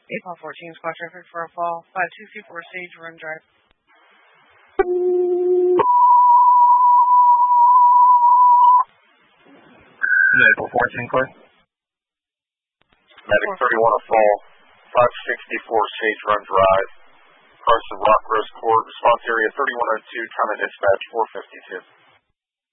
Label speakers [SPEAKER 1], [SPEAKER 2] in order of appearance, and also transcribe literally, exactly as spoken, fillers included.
[SPEAKER 1] April fourteenth, squad traffic for a fall, five two two four Sage Run Drive.
[SPEAKER 2] April fourteenth, clear.
[SPEAKER 3] Medic thirty-one a fall, five sixty-four Sage Run Drive, across the Rock Rose Court, response area thirty-one oh two, counter dispatch four fifty-two.